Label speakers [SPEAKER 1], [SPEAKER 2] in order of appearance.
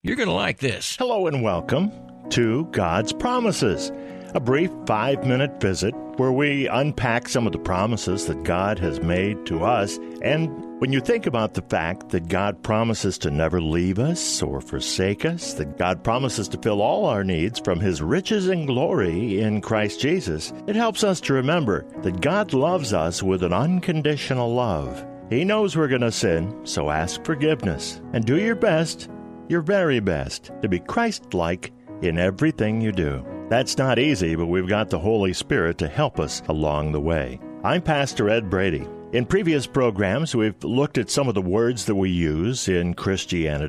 [SPEAKER 1] You're going to like this.
[SPEAKER 2] Hello and welcome to God's Promises, a brief 5-minute visit where we unpack some of the promises that God has made to us. And when you think about the fact that God promises to never leave us or forsake us, that God promises to fill all our needs from His riches and glory in Christ Jesus, it helps us to remember that God loves us with an unconditional love. He knows we're going to sin, so ask forgiveness and do your best, your very best, to be Christ-like in everything you do. That's not easy, but we've got the Holy Spirit to help us along the way. I'm Pastor Ed Brady. In previous programs, we've looked at some of the words that we use in Christianity